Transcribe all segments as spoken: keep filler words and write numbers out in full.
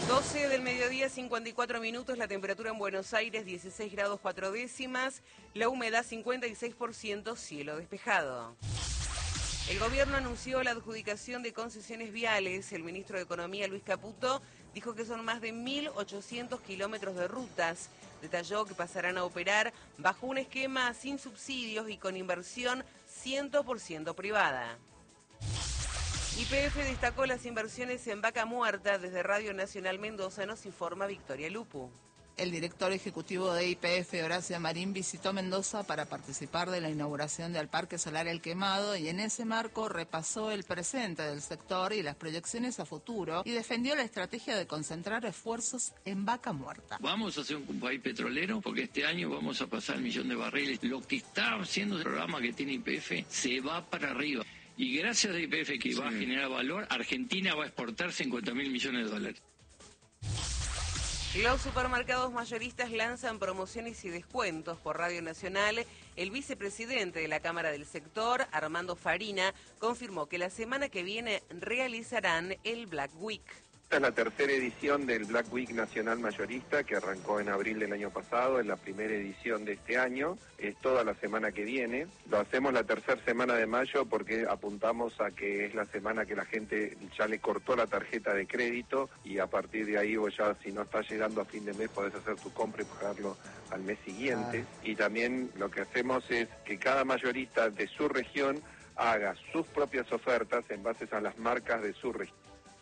doce del mediodía, cincuenta y cuatro minutos, la temperatura en Buenos Aires dieciséis grados cuatro décimas, la humedad cincuenta y seis por ciento, cielo despejado. El gobierno anunció la adjudicación de concesiones viales. El ministro de Economía, Luis Caputo, dijo que son más de mil ochocientos kilómetros de rutas. Detalló que pasarán a operar bajo un esquema sin subsidios y con inversión cien por ciento privada. Y P F destacó las inversiones en Vaca Muerta. Desde Radio Nacional Mendoza nos informa Victoria Lupu. El director ejecutivo de Y P F, Horacio Marín, visitó Mendoza para participar de la inauguración del Parque Solar El Quemado y en ese marco repasó el presente del sector y las proyecciones a futuro y defendió la estrategia de concentrar esfuerzos en Vaca Muerta. Vamos a hacer un país petrolero porque este año vamos a pasar el millón de barriles. Lo que está haciendo el programa que tiene Y P F se va para arriba. Y gracias a Y P F que sí va a generar valor, Argentina va a exportar cincuenta mil millones de dólares. Los supermercados mayoristas lanzan promociones y descuentos. Por Radio Nacional, el vicepresidente de la Cámara del Sector, Armando Farina, confirmó que la semana que viene realizarán el Black Week. Esta es la tercera edición del Black Week Nacional Mayorista, que arrancó en abril del año pasado, es la primera edición de este año, es toda la semana que viene. Lo hacemos la tercera semana de mayo porque apuntamos a que es la semana que la gente ya le cortó la tarjeta de crédito y a partir de ahí vos ya, si no estás llegando a fin de mes, podés hacer tu compra y pagarlo al mes siguiente. Ah. Y también lo que hacemos es que cada mayorista de su región haga sus propias ofertas en base a las marcas de su región.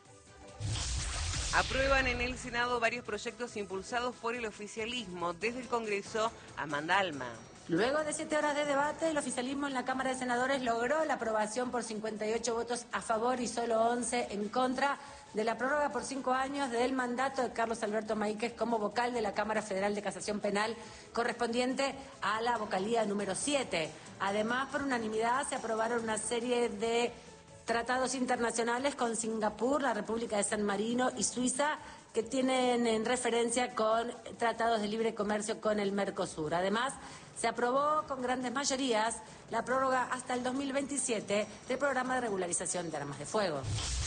Aprueban en el Senado varios proyectos impulsados por el oficialismo. Desde el Congreso, Amanda Alma. Luego de siete horas de debate, el oficialismo en la Cámara de Senadores logró la aprobación por cincuenta y ocho votos a favor y solo once en contra de la prórroga por cinco años del mandato de Carlos Alberto Maíquez como vocal de la Cámara Federal de Casación Penal, correspondiente a la vocalía número siete. Además, por unanimidad se aprobaron una serie de tratados internacionales con Singapur, la República de San Marino y Suiza, que tienen en referencia con tratados de libre comercio con el Mercosur. Además, se aprobó con grandes mayorías la prórroga hasta el dos mil veintisiete del programa de regularización de armas de fuego.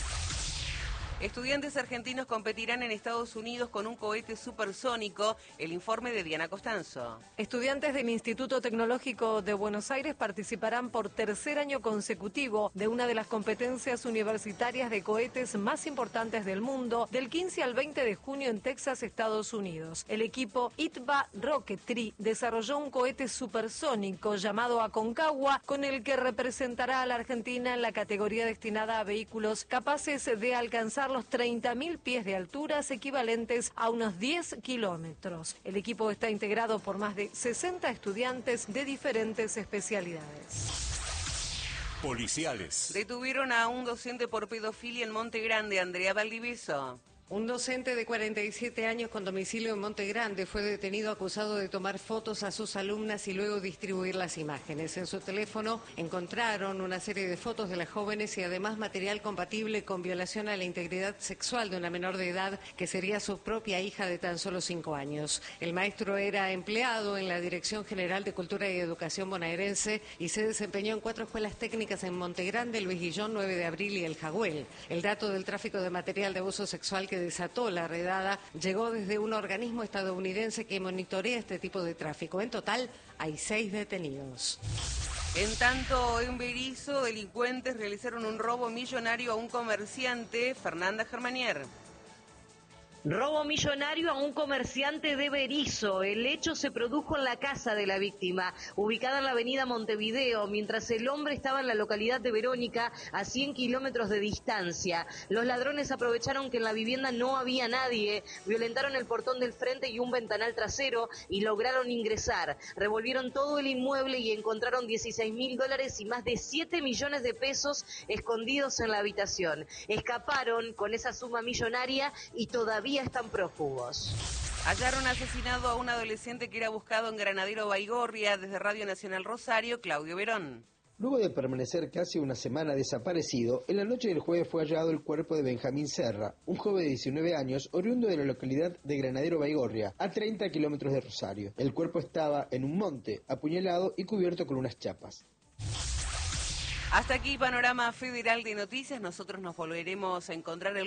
Estudiantes argentinos competirán en Estados Unidos con un cohete supersónico. El informe de Diana Costanzo. Estudiantes del Instituto Tecnológico de Buenos Aires participarán por tercer año consecutivo de una de las competencias universitarias de cohetes más importantes del mundo, del quince al veinte de junio en Texas, Estados Unidos. El equipo I T B A Rocketry desarrolló un cohete supersónico llamado Aconcagua, con el que representará a la Argentina en la categoría destinada a vehículos capaces de alcanzar los treinta mil pies de alturas, equivalentes a unos diez kilómetros. El equipo está integrado por más de sesenta estudiantes de diferentes especialidades. Policiales. Detuvieron a un docente por pedofilia en Monte Grande. Andrea Valdiviso. Un docente de cuarenta y siete años con domicilio en Monte Grande fue detenido acusado de tomar fotos a sus alumnas y luego distribuir las imágenes. En su teléfono encontraron una serie de fotos de las jóvenes y además material compatible con violación a la integridad sexual de una menor de edad que sería su propia hija de tan solo cinco años. El maestro era empleado en la Dirección General de Cultura y Educación bonaerense y se desempeñó en cuatro escuelas técnicas en Monte Grande, Luis Guillón, nueve de abril y El Jagüel. El dato del tráfico de material de abuso sexual que desató la redada llegó desde un organismo estadounidense que monitorea este tipo de tráfico. En total hay seis detenidos. En tanto, en Berisso, delincuentes realizaron un robo millonario a un comerciante. Fernanda Germanier. Robo millonario a un comerciante de Berisso. El hecho se produjo en la casa de la víctima, ubicada en la avenida Montevideo, mientras el hombre estaba en la localidad de Verónica, a cien kilómetros de distancia. Los ladrones aprovecharon que en la vivienda no había nadie, violentaron el portón del frente y un ventanal trasero y lograron ingresar. Revolvieron todo el inmueble y encontraron dieciséis mil dólares y más de siete millones de pesos escondidos en la habitación. Escaparon con esa suma millonaria y todavía están prófugos. Hallaron asesinado a un adolescente que era buscado en Granadero Baigorria. Desde Radio Nacional Rosario, Claudio Verón. Luego de permanecer casi una semana desaparecido, en la noche del jueves fue hallado el cuerpo de Benjamín Serra, un joven de diecinueve años, oriundo de la localidad de Granadero Baigorria, a treinta kilómetros de Rosario. El cuerpo estaba en un monte, apuñalado y cubierto con unas chapas. Hasta aquí Panorama Federal de Noticias. Nosotros nos volveremos a encontrar el